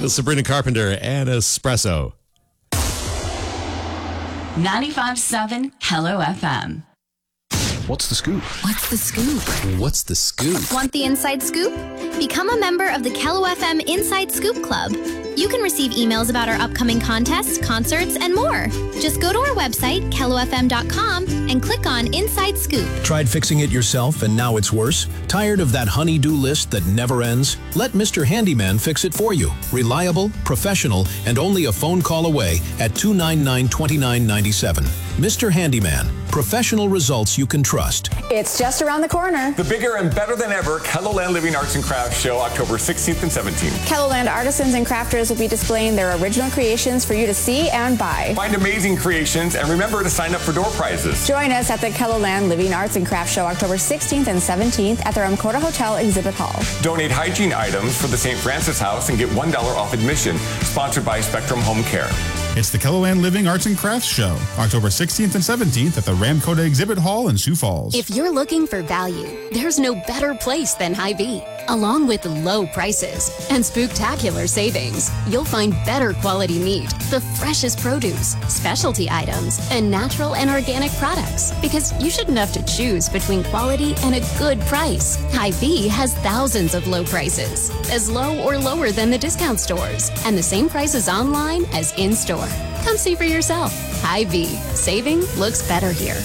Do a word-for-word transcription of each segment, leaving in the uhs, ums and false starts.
That is Sabrina Carpenter and Espresso. ninety-five point seven Hello F M. What's the scoop? What's the scoop? What's the scoop? Want the inside scoop? Become a member of the Hello F M Inside Scoop Club. You can receive emails about our upcoming contests, concerts, and more. Just go to our website, kello f m dot com, and click on Inside Scoop. Tried fixing it yourself and now it's worse? Tired of that honey-do list that never ends? Let Mister Handyman fix it for you. Reliable, professional, and only a phone call away at two nine nine, two nine nine seven. Mister Handyman, professional results you can trust. It's just around the corner. The bigger and better than ever KELOLAND Living Arts and Crafts Show, October sixteenth and seventeenth. KELOLAND artisans and crafters will be displaying their original creations for you to see and buy. Find amazing creations and remember to sign up for door prizes. Join us at the KELOLAND Living Arts and Crafts Show, October sixteenth and seventeenth at the Ramkota Hotel Exhibit Hall. Donate hygiene items for the Saint Francis House and get one dollar off admission. Sponsored by Spectrum Home Care. It's the KELOLAND Living Arts and Crafts Show, October sixteenth and seventeenth at the Ramkota Exhibit Hall in Sioux Falls. If you're looking for value, there's no better place than Hy-Vee. Along with low prices and spooktacular savings, you'll find better quality meat, the freshest produce, specialty items, and natural and organic products. Because you shouldn't have to choose between quality and a good price. Hy-Vee has thousands of low prices, as low or lower than the discount stores, and the same prices online as in-store. Come see for yourself. Hy-Vee. Saving looks better here.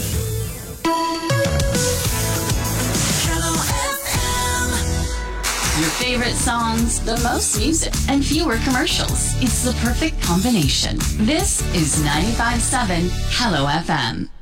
Your favorite songs, the most music, and fewer commercials. It's the perfect combination. This is ninety-five point seven Hello F M.